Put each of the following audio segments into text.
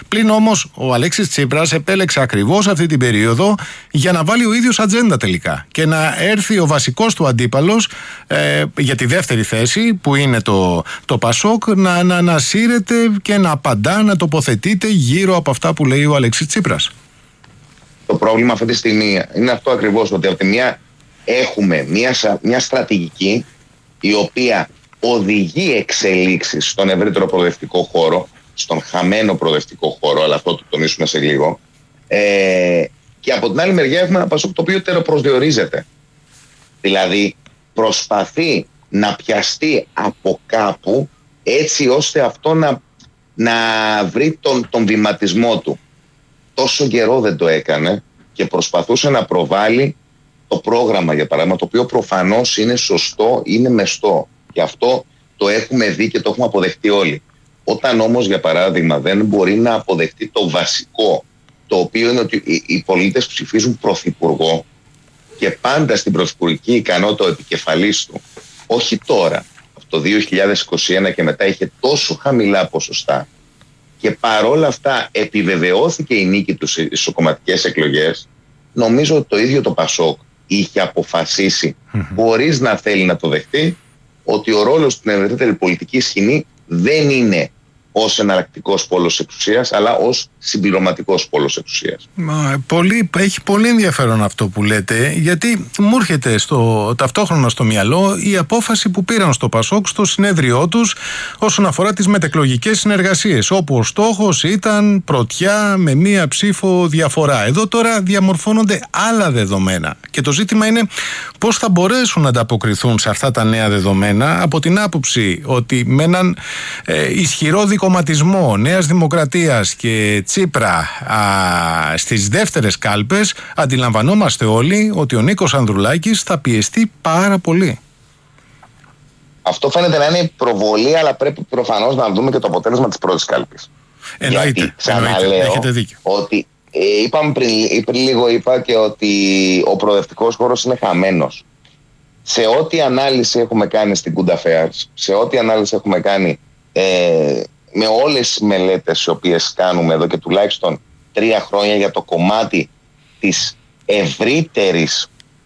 Πλην όμως ο Αλέξης Τσίπρας επέλεξε ακριβώς αυτή την περίοδο για να βάλει ο ίδιος ατζέντα τελικά και να έρθει ο βασικός του αντίπαλος για τη δεύτερη θέση που είναι το Πασόκ να ανασύρεται και να απαντά, να τοποθετείται γύρω από αυτά που λέει ο Αλέξης Τσίπρας. Το πρόβλημα αυτή τη στιγμή είναι αυτό ακριβώς, ότι από τη μια έχουμε μια στρατηγική η οποία οδηγεί εξελίξεις στον ευρύτερο προοδευτικό χώρο, στον χαμένο προοδευτικό χώρο, αλλά αυτό το τονίσουμε σε λίγο. Και από την άλλη μεριά έχουμε ένα Πασόκ το οποίο τεροπροσδιορίζεται. Δηλαδή προσπαθεί να πιαστεί από κάπου έτσι ώστε αυτό να βρει τον βηματισμό του. Τόσο καιρό δεν το έκανε και προσπαθούσε να προβάλλει το πρόγραμμα, για παράδειγμα, το οποίο προφανώς είναι σωστό, είναι μεστό. Και αυτό το έχουμε δει και το έχουμε αποδεχτεί όλοι. Όταν όμως, για παράδειγμα, δεν μπορεί να αποδεχτεί το βασικό, το οποίο είναι ότι οι πολίτες ψηφίζουν πρωθυπουργό και πάντα στην πρωθυπουργική ικανότητα ο επικεφαλής του, όχι τώρα, από το 2021 και μετά είχε τόσο χαμηλά ποσοστά και παρόλα αυτά επιβεβαιώθηκε η νίκη του στις κομματικές εκλογές, νομίζω ότι το ίδιο το Πασόκ είχε αποφασίσει, χωρίς να θέλει να το δεχτεί, ότι ο ρόλος στην ευρύτερη πολιτική σκηνή δεν είναι ως εναλλακτικός πόλος εξουσίας, αλλά ως συμπληρωματικός πόλος εξουσίας. Έχει πολύ ενδιαφέρον αυτό που λέτε, γιατί μου έρχεται ταυτόχρονα στο μυαλό η απόφαση που πήραν στο Πασόκ στο συνέδριό τους όσον αφορά τις μετεκλογικές συνεργασίες, όπου ο στόχος ήταν πρωτιά με μία ψήφο διαφορά. Εδώ τώρα διαμορφώνονται άλλα δεδομένα και το ζήτημα είναι πώς θα μπορέσουν να ανταποκριθούν σε αυτά τα νέα δεδομένα, από την άποψη ότι με έναν ισχυρό κομματισμό Νέας Δημοκρατίας και Τσίπρα στις δεύτερες κάλπες, αντιλαμβανόμαστε όλοι ότι ο Νίκος Ανδρουλάκης θα πιεστεί πάρα πολύ. Αυτό φαίνεται να είναι προβολή, αλλά πρέπει προφανώς να δούμε και το αποτέλεσμα της πρώτης κάλπης. Εννοείται, έχετε δίκιο. Ότι πριν λίγο είπα και ότι ο προοδευτικός χώρος είναι χαμένος. Σε ό,τι ανάλυση έχουμε κάνει στην Good Affairs, σε ό,τι ανάλυση έχουμε κάνει με όλες τις μελέτες τις οποίες κάνουμε εδώ και τουλάχιστον 3 χρόνια για το κομμάτι της ευρύτερης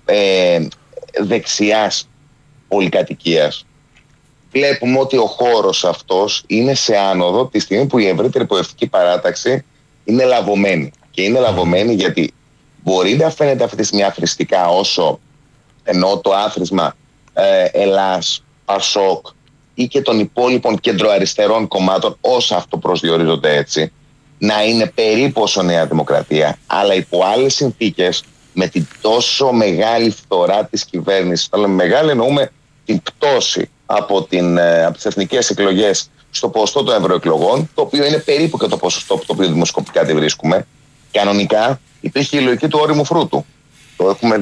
δεξιάς πολυκατοικίας, βλέπουμε ότι ο χώρος αυτός είναι σε άνοδο τη στιγμή που η ευρύτερη προοδευτική παράταξη είναι λαβωμένη. Και είναι λαβωμένη γιατί μπορεί να φαίνεται αυτή τη στιγμή αθρηστικά, όσο ενώ το άθροισμα Ελλάς, Πασόκ ή και των υπόλοιπων κεντροαριστερών κομμάτων, όσα αυτό προσδιορίζονται έτσι, να είναι περίπου όσο Νέα Δημοκρατία, αλλά υπό άλλες συνθήκες, με την τόσο μεγάλη φθορά της κυβέρνησης, αλλά μεγάλη εννοούμε την πτώση από τις εθνικές εκλογές στο ποσοστό των ευρωεκλογών, το οποίο είναι περίπου και το ποσοστό το οποίο δημοσκοπικά τη βρίσκουμε. Κανονικά υπήρχε η λογική του όριμου φρούτου. Το έχουμε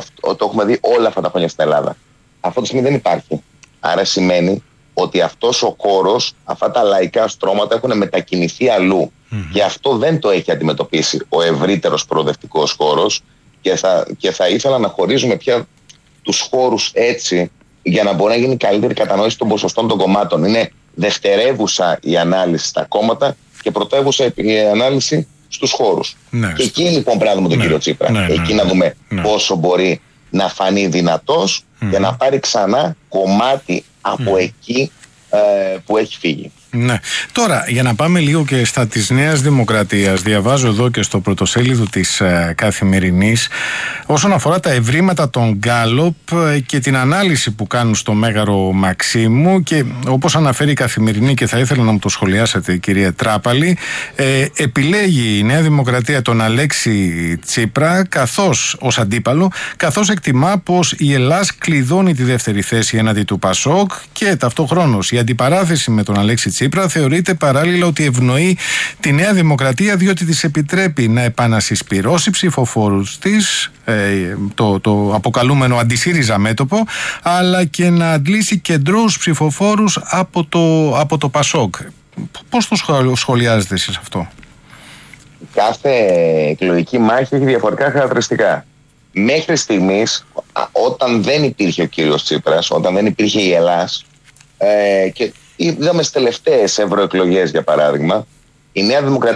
δει όλα αυτά τα χρόνια στην Ελλάδα. Αυτό το σημείο δεν υπάρχει. Άρα σημαίνει ότι αυτός ο χώρος, αυτά τα λαϊκά στρώματα έχουν μετακινηθεί αλλού. Και αυτό δεν το έχει αντιμετωπίσει ο ευρύτερος προοδευτικός χώρος και θα ήθελα να χωρίζουμε πια τους χώρους έτσι για να μπορεί να γίνει καλύτερη κατανόηση των ποσοστών των κομμάτων. Είναι δευτερεύουσα η ανάλυση στα κόμματα και πρωτεύουσα η ανάλυση στους χώρους. Ναι. Και εκεί λοιπόν πρέπει να δούμε τον κύριο Τσίπρα. Εκεί να δούμε πόσο μπορεί να φανεί δυνατός και να πάρει ξανά κομμάτι από εκεί που έχει φύγει. Ναι. Τώρα, για να πάμε λίγο και στα της Νέας Δημοκρατίας, διαβάζω εδώ και στο πρωτοσέλιδο της Καθημερινής όσον αφορά τα ευρήματα των Γκάλοπ και την ανάλυση που κάνουν στο Μέγαρο Μαξίμου, και όπως αναφέρει η Καθημερινή, και θα ήθελα να μου το σχολιάσετε, κυρία Τράπαλη, επιλέγει η Νέα Δημοκρατία τον Αλέξη Τσίπρα ως αντίπαλο, καθώς εκτιμά πως η Ελλάς κλειδώνει τη δεύτερη θέση έναντι του Πασόκ, και ταυτόχρονος η αντιπαράθεση με τον Αλέξη Τσίπρα θεωρείται παράλληλα ότι ευνοεί τη Νέα Δημοκρατία, διότι της επιτρέπει να επανασυσπυρώσει ψηφοφόρους της, το αποκαλούμενο αντισύριζα μέτωπο, αλλά και να αντλήσει κεντρώους ψηφοφόρους από το Πασόκ. Πώς το σχολιάζετε εσείς αυτό? Κάθε εκλογική μάχη έχει διαφορετικά χαρακτηριστικά. Μέχρι στιγμής, όταν δεν υπήρχε ο κύριος Τσίπρας, όταν δεν υπήρχε η Ελλάς, και είδαμε στις τελευταίες ευρωεκλογές, για παράδειγμα, η Νέα Δημοκρατία